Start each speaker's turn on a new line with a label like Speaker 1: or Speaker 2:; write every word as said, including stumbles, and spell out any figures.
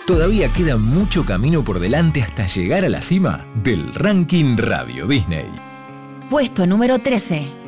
Speaker 1: Todavía queda mucho camino por delante hasta llegar a la cima del ranking Radio Disney.
Speaker 2: Puesto número trece.